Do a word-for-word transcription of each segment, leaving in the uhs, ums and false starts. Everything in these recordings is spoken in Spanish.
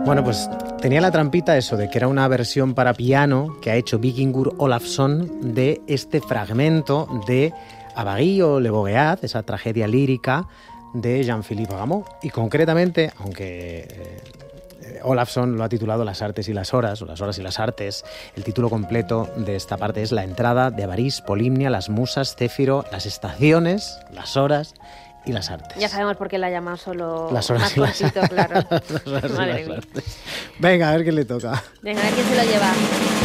Bueno, pues tenía la trampita eso de que era una versión para piano que ha hecho Víkingur Olafsson de este fragmento de Abagui o Le Bogeat, esa tragedia lírica de Jean-Philippe Rameau. Y concretamente, aunque eh, Olafsson lo ha titulado Las artes y las horas, o Las horas y las artes, el título completo de esta parte es La entrada de Avarís, Polimnia, las musas, Céfiro, las estaciones, las horas y las artes. Ya sabemos por qué la ha llamado solo las horas más cortito, las... claro. las horas Madre y las mía. artes. Venga, a ver quién le toca. Venga, a ver quién se lo lleva.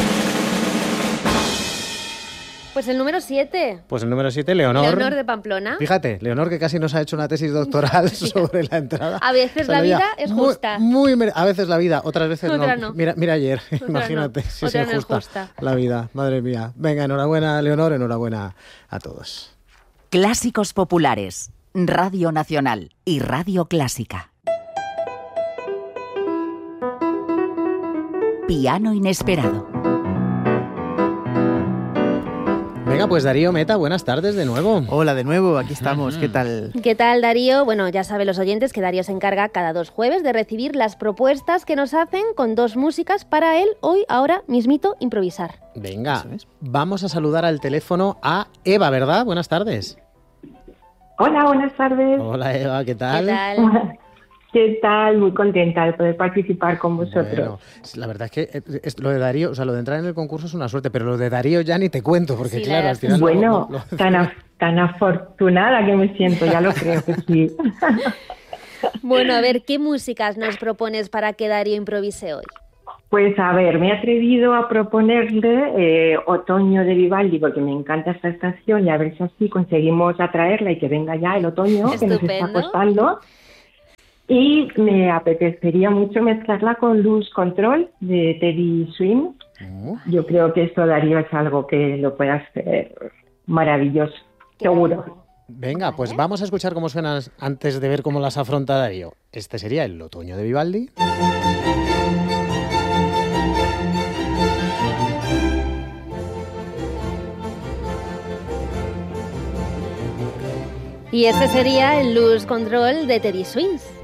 Pues el número siete. Pues el número siete, Leonor. Leonor de Pamplona. Fíjate, Leonor que casi nos ha hecho una tesis doctoral sobre la entrada. A veces la vida es muy, justa. Muy, a veces la vida, otras veces Otra no. no. Mira, mira ayer, Otra imagínate no. si Otra es no es justa, justa la vida. Madre mía. Venga, enhorabuena Leonor, enhorabuena a todos. Clásicos populares, Radio Nacional y Radio Clásica. Piano inesperado. Venga, pues Darío Meta, buenas tardes de nuevo. Hola de nuevo, aquí estamos, ¿qué tal? ¿Qué tal, Darío? Bueno, ya saben los oyentes que Darío se encarga cada dos jueves de recibir las propuestas que nos hacen con dos músicas para él, hoy, ahora, mismito, improvisar. Venga, vamos a saludar al teléfono a Eva, ¿verdad? Buenas tardes. Hola, buenas tardes. Hola Eva, ¿qué tal? ¿Qué tal? ¿Qué tal? Muy contenta de poder participar con vosotros. Bueno, la verdad es que es, lo de Darío, o sea, lo de entrar en el concurso es una suerte, pero lo de Darío ya ni te cuento, porque Sí, claro, la al final... Bueno, lo, lo, lo... Tan, a, tan afortunada que me siento, ya lo creo que sí. Bueno, a ver, ¿qué músicas nos propones para que Darío improvise hoy? Pues a ver, me he atrevido a proponerle eh, Otoño de Vivaldi, porque me encanta esta estación, y a ver si así conseguimos atraerla y que venga ya el otoño, Estupendo. que nos está costando. Y me apetecería mucho mezclarla con Lose Control de Teddy Swims. Oh. Yo creo que esto, Darío, es algo que lo puede hacer maravilloso, seguro. Venga, pues vamos a escuchar cómo suenan antes de ver cómo las afronta Darío. Este sería el Otoño de Vivaldi. Y este sería el Lose Control de Teddy Swims.